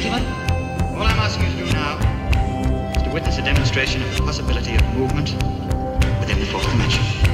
gentlemen? All I'm asking you to do now is to witness a demonstration of the possibility of movement within the fourth dimension.